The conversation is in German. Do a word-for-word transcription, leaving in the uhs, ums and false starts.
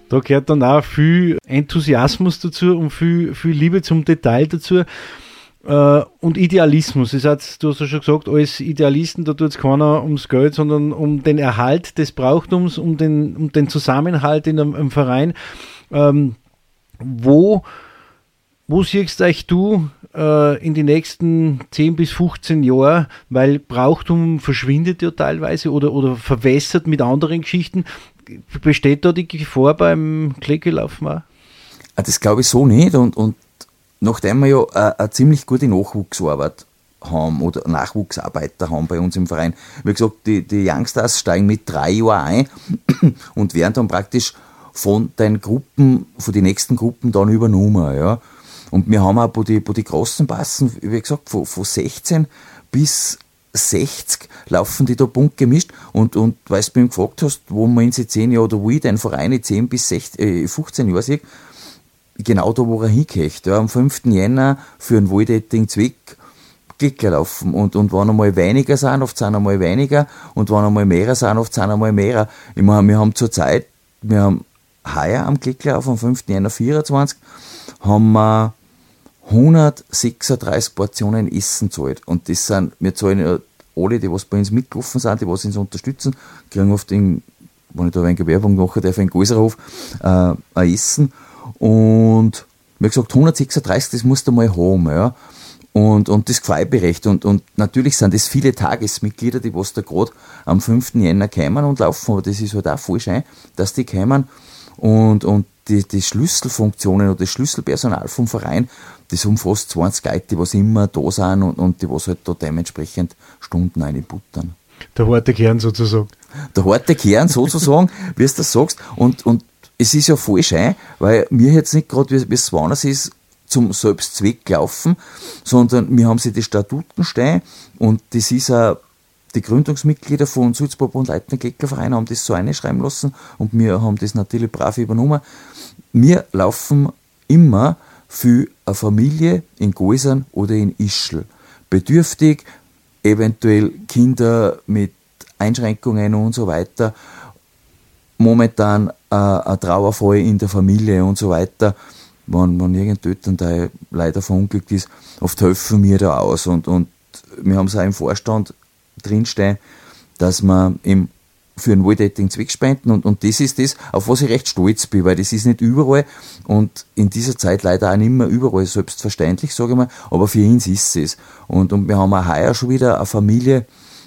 Da gehört dann auch viel Enthusiasmus dazu und viel, viel Liebe zum Detail dazu. Uh, und Idealismus, das heißt, du hast ja schon gesagt, als Idealisten, da tut es keiner ums Geld, sondern um den Erhalt des Brauchtums, um den, um den Zusammenhalt in einem, einem Verein. Um, wo, wo siehst euch du uh, in die nächsten zehn bis fünfzehn Jahren, weil Brauchtum verschwindet ja teilweise oder, oder verwässert mit anderen Geschichten. Besteht da die Gefahr beim Kleckelaufen auch? Das glaube ich so nicht und, und nachdem wir ja eine, eine ziemlich gute Nachwuchsarbeit haben oder Nachwuchsarbeiter haben bei uns im Verein, wie gesagt, die, die Youngstars steigen mit drei Jahren ein und werden dann praktisch von den Gruppen, von den nächsten Gruppen dann übernommen. Ja. Und wir haben auch, wo die, wo die Großen passen, wie gesagt, von, von sechzehn bis sechzig laufen die da bunt gemischt. Und, und weil du mich gefragt hast, wo man in zehn Jahren oder wo ich den Verein in zehn bis sechzehn, äh, fünfzehn Jahren sehe, genau da, wo er hingeht. Ja, am fünften Jänner für einen Wohltätigen Zweck Klicker laufen. Und, und wenn einmal weniger sind, oft sind einmal weniger. Und wenn einmal mehr sind, oft sind einmal mehr. Ich meine, wir haben zurzeit, wir haben heuer am Klicklauf am fünften Jänner vierundzwanzig, haben wir hundertsechsunddreißig Portionen Essen gezahlt. Und das sind, wir zahlen ja alle, die was bei uns mitgelaufen sind, die was uns unterstützen, kriegen oft, in, wenn ich da eine Werbung mache, darf ich in Gäuserhof äh, ein Essen. Und wie gesagt, hundertsechsunddreißig, das musst du mal haben, ja. Und, und das gefällt mir recht. Und, und natürlich sind das viele Tagesmitglieder, die was da gerade am fünften Jänner kommen und laufen, aber das ist halt auch voll schön, dass die kommen. Und, und die, die Schlüsselfunktionen oder das Schlüsselpersonal vom Verein, das umfasst zwanzig Leute, die was immer da sind und, und die was halt da dementsprechend Stunden reinbuttern. Der harte Kern sozusagen. Der harte Kern sozusagen, wie du das sagst. Und, und es ist ja voll schön, weil wir jetzt nicht gerade, wie es woanders ist, zum Selbstzweck laufen, sondern wir haben sie die Statuten stehen und das ist auch, die Gründungsmitglieder von Sulzburg und Leitner Kleckerverein haben das so einschreiben lassen und wir haben das natürlich brav übernommen. Wir laufen immer für eine Familie in Gäusern oder in Ischl. Bedürftig, eventuell Kinder mit Einschränkungen und so weiter, momentan äh, ein Trauerfall in der Familie und so weiter, wenn, wenn irgendein Elternteil leider verunglückt ist, oft helfen wir da aus und, und wir haben es auch im Vorstand drinstehen, dass wir eben für einen wohltätigen Zweck spenden und, und das ist das, auf was ich recht stolz bin, weil das ist nicht überall und in dieser Zeit leider auch nicht mehr überall selbstverständlich, sage ich mal, aber für uns ist es. Und, und wir haben auch heuer schon wieder eine Familie